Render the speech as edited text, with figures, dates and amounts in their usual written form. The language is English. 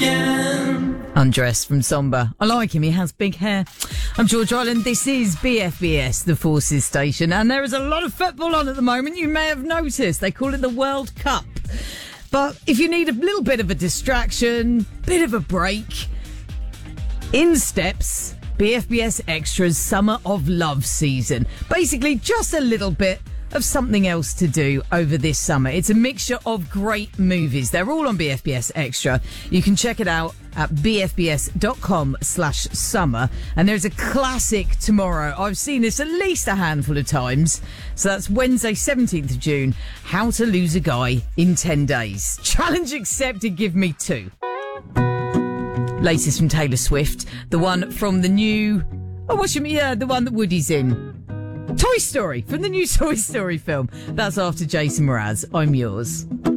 again. Undressed from Somber. I like him, he has big hair. I'm George Island, this is BFBS, the Forces Station, and there is a lot of football on at the moment. You may have noticed, they call it the World Cup. But if you need a little bit of a distraction, bit of a break, in steps BFBS Extra's Summer of Love season. Basically, just a little bit of something else to do over this summer. It's a mixture of great movies. They're all on BFBS Extra. You can check it out at bfbs.com/summer. And there's a classic tomorrow. I've seen this at least a handful of times. So that's Wednesday, 17th of June. How to Lose a Guy in 10 Days. Challenge accepted. Give me 2. Latest from Taylor Swift. The one from the new... Oh, what's your... Yeah, the one that Woody's in. Toy Story, from the new Toy Story film. That's after Jason Mraz. I'm yours.